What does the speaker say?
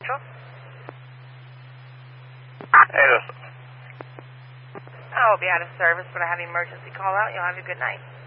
Sure. Hey, listen. I will be out of service, but I have emergency call out. You'll have a good night.